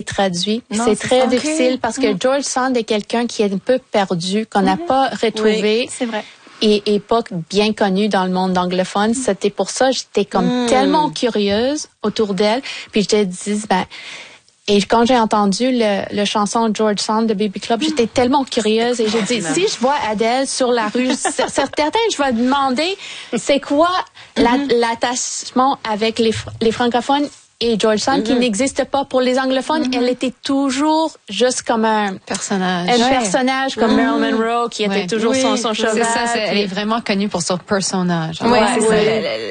traduit. Non, c'est très ça. difficile parce que George Sand est quelqu'un qui est un peu perdu, qu'on n'a pas retrouvé. Oui, c'est vrai. Et pas bien connu dans le monde anglophone. C'était pour ça, j'étais comme tellement curieuse autour d'elle. Puis je te dis, et quand j'ai entendu le chanson George Sand de Baby Club, j'étais tellement curieuse et j'ai dit, si je vois Adele sur la rue, certains, je vais demander, c'est quoi l'attachement avec les francophones et George Sand qui n'existe pas pour les anglophones. Elle était toujours juste comme un personnage. Personnage comme Marilyn Monroe qui était toujours son cheval. C'est ça, elle est vraiment connue pour son personnage. Oui, c'est ça.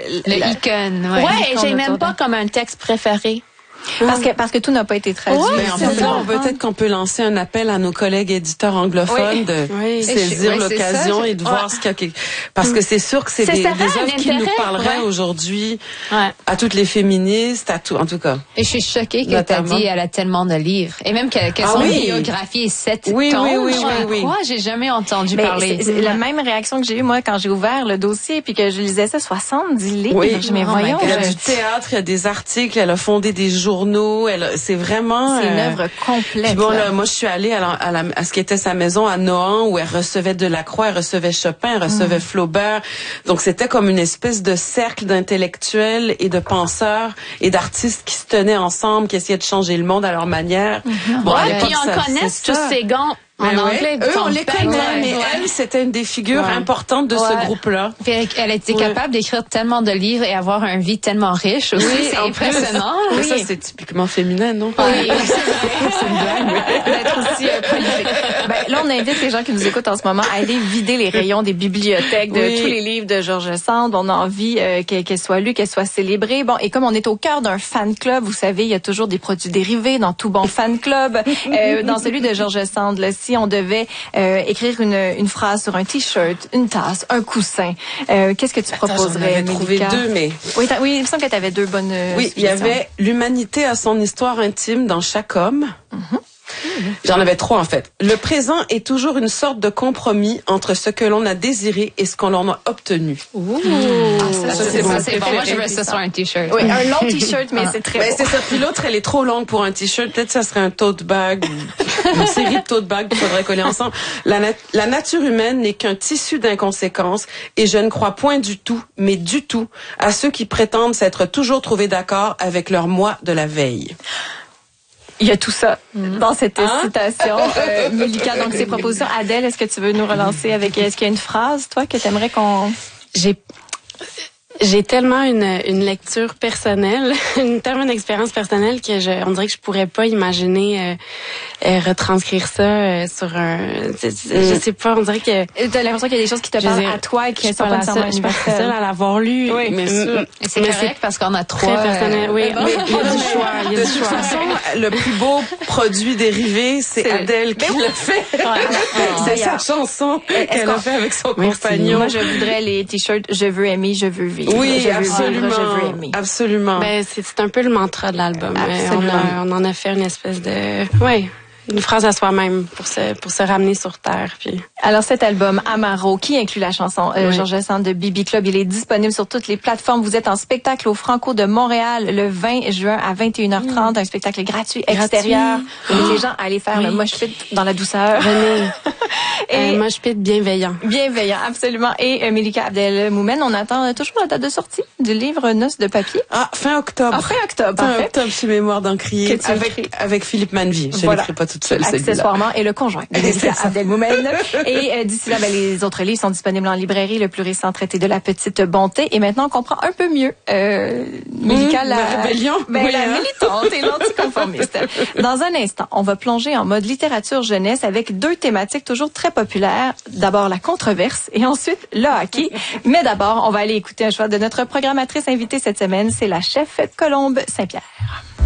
Le icône. Ouais, j'ai même pas comme un texte préféré. Parce que tout n'a pas été traduit. Peut-être qu'on peut lancer un appel à nos collègues éditeurs anglophones de saisir l'occasion et de voir ce qu'il y a. Parce que c'est sûr que c'est des œuvres qui nous parleraient aujourd'hui à toutes les féministes, à tout, en tout cas. Et je suis choquée que tu as dit elle a tellement de livres. Et même que son biographie est 7 tomes. Oui. J'ai jamais entendu parler. C'est la même réaction que j'ai eue, moi, quand j'ai ouvert le dossier puis que je lisais ça, 70 livres. Oui. Mais voyons. Il y a du théâtre, il y a des articles, elle a fondé des journaux, c'est vraiment... C'est une œuvre complète. Puis bon, là, moi, je suis allée à ce qui était sa maison à Nohant, où elle recevait Delacroix, elle recevait Chopin, elle recevait Flaubert. Donc, c'était comme une espèce de cercle d'intellectuels et de penseurs et d'artistes qui se tenaient ensemble, qui essayaient de changer le monde à leur manière. Bon, puis on connaît tous ces gants. En anglais, eux, on les connaît, mais elle, c'était une des figures importantes de ce groupe-là. Puis elle était capable d'écrire tellement de livres et avoir une vie tellement riche aussi. C'est impressionnant. Mais ça, c'est typiquement féminin, non? Oui, c'est une blague. D'être aussi prolifique. Là, on invite les gens qui nous écoutent en ce moment à aller vider les rayons des bibliothèques de tous les livres de George Sand. On a envie qu'elle soit lue, qu'elle soit célébrée. Bon, et comme on est au cœur d'un fan club, vous savez, il y a toujours des produits dérivés dans tout bon fan club. Dans celui de George Sand, là, si on devait écrire une phrase sur un t-shirt, une tasse, un coussin, qu'est-ce que tu proposerais, J'en avais trouvé deux, mais... Oui, il me semble que tu avais deux bonnes Oui, il y avait l'humanité a son histoire intime dans chaque homme. J'en avais 3, en fait. Le présent est toujours une sorte de compromis entre ce que l'on a désiré et ce qu'on en a obtenu. Ça, c'est bon. Moi, je veux ça sur un t-shirt. Oui, un long t-shirt, mais c'est très beau. C'est ça. Puis l'autre, elle est trop longue pour un t-shirt. Peut-être ça serait un tote bag ou une série de tote bags qu'il faudrait coller ensemble. La nature humaine n'est qu'un tissu d'inconséquences et je ne crois point du tout, mais du tout, à ceux qui prétendent s'être toujours trouvés d'accord avec leur moi de la veille. Il y a tout ça dans cette citation. Melika, donc ces propositions. Adèle, est-ce que tu veux nous relancer avec... Est-ce qu'il y a une phrase, toi, que tu aimerais qu'on... J'ai tellement une lecture personnelle, tellement une expérience personnelle que on dirait que je pourrais pas imaginer retranscrire ça sur un... Je sais pas, on dirait que... T'as l'impression qu'il y a des choses qui te parlent à toi et qui sont pas nécessairement universelles. Je suis pas seule à l'avoir lu. Oui, mais c'est correct parce qu'on a 3... Très personnel, oui. Mais il y a du choix. Il y a de toute façon, le plus beau produit dérivé, c'est Adèle qui l'a fait. C'est sa chanson qu'elle a fait avec son compagnon. Moi, je voudrais les t-shirts « Je veux aimer, je veux vivre ». Oui, absolument. Je veux aimer. Absolument. C'est un peu le mantra de l'album. On en a fait une espèce de... une phrase à soi-même pour se ramener sur terre. Puis... Alors cet album Amaro, qui inclut la chanson George Sand de Baby Club, il est disponible sur toutes les plateformes. Vous êtes en spectacle au Franco de Montréal le 20 juin à 21h30, un spectacle gratuit extérieur. Les gens à aller faire le mosh pit dans la douceur. Venez. Et mosh pit bienveillant. Bienveillant, absolument. Et Melika Abdelmoumen, on attend toujours la date de sortie du livre Noces de papier. Fin octobre. Fin octobre. Fin octobre chez Mémoire d'Encrier avec Philippe Manvie. Je l'écris pas toute seule. Accessoirement, et le conjoin de Melika Abdelmoumen. Et d'ici là, les autres livres sont disponibles en librairie. Le plus récent, Traité de la petite bonté. Et maintenant, on comprend un peu mieux Melika, la rébellion, la militante et l'anticonformiste. Dans un instant, on va plonger en mode littérature jeunesse avec 2 thématiques toujours très populaires. D'abord, la controverse et ensuite, le hockey. Mais d'abord, on va aller écouter un choix de notre programmatrice invitée cette semaine. C'est la chef Colombe Saint-Pierre.